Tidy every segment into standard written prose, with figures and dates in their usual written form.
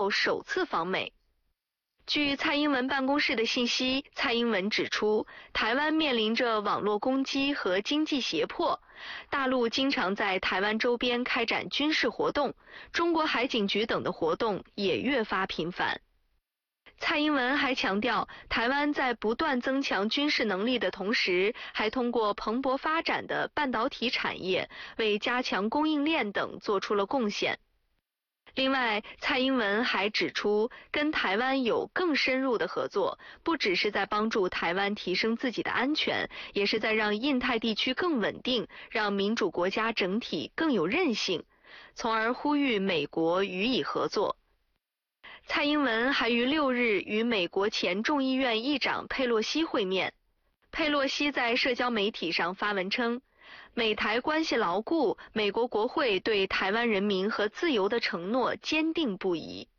后首次访美。据蔡英文办公室的信息，蔡英文指出，台湾面临着网络攻击和经济胁迫，大陆经常在台湾周边开展军事活动，中国海警局等的活动也越发频繁。蔡英文还强调，台湾在不断增强军事能力的同时，还通过蓬勃发展的半导体产业，为加强供应链等做出了贡献。另外，蔡英文还指出，跟台湾有更深入的合作，不只是在帮助台湾提升自己的安全，也是在让印太地区更稳定，让民主国家整体更有韧性，从而呼吁美国予以合作。蔡英文还于6日与美国前众议院议长佩洛西会面。佩洛西在社交媒体上发文称，美台关系牢固，美国国会对台湾人民和自由的承诺坚定不移。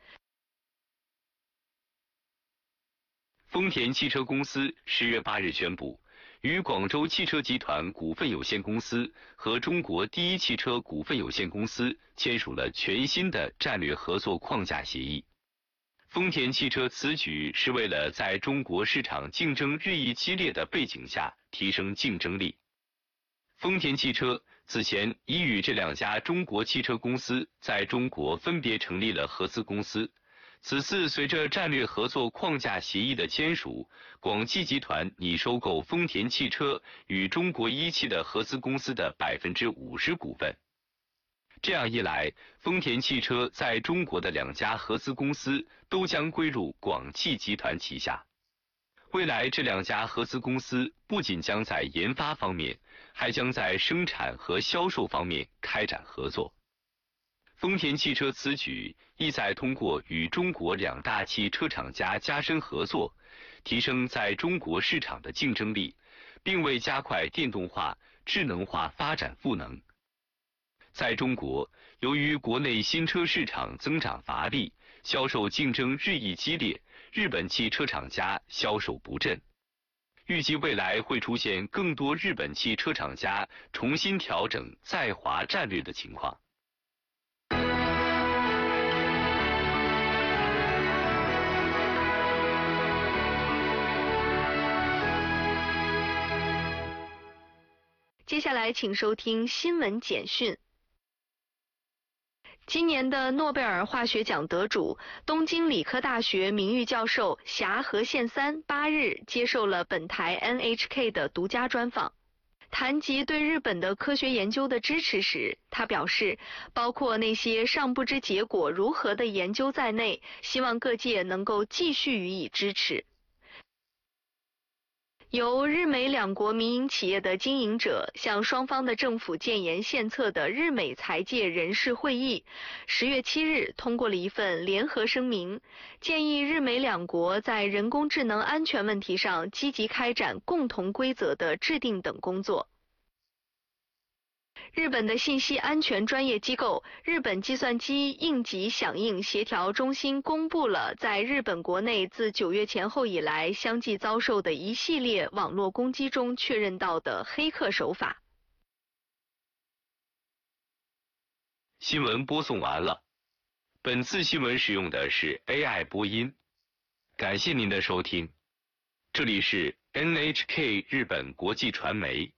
丰田汽车公司10月8日宣布，与广州汽车集团股份有限公司和中国第一汽车股份有限公司签署了全新的战略合作框架协议。丰田汽车此举是为了在中国市场竞争日益激烈的背景下提升竞争力。丰田汽车此前已与这2家中国汽车公司在中国分别成立了合资公司。此次随着战略合作框架协议的签署，广汽集团拟收购丰田汽车与中国一汽的合资公司的50%股份。这样一来，丰田汽车在中国的2家合资公司都将归入广汽集团旗下。未来这2家合资公司不仅将在研发方面，还将在生产和销售方面开展合作。丰田汽车此举意在通过与中国2大汽车厂家加深合作，提升在中国市场的竞争力，并为加快电动化、智能化发展赋能。在中国，由于国内新车市场增长乏力，销售竞争日益激烈，日本汽车厂家销售不振。预计未来会出现更多日本汽车厂家重新调整在华战略的情况。 接下来请收听新闻简讯。今年的诺贝尔化学奖得主、东京理科大学名誉教授霞和宪三8日接受了本台 NHK 的独家专访。谈及对日本的科学研究的支持时，他表示，包括那些尚不知结果如何的研究在内，希望各界能够继续予以支持。由日美2国民营企业的经营者向双方的政府建言献策的日美财界人士会议10月7日通过了一份联合声明，建议日美2国在人工智能安全问题上积极开展共同规则的制定等工作。日本的信息安全专业机构日本计算机应急响应协调中心公布了在日本国内自9月前后以来相继遭受的一系列网络攻击中确认到的黑客手法。 新闻播送完了，本次新闻使用的是 AI 播音，感谢您的收听，这里是 NHK 日本国际传媒。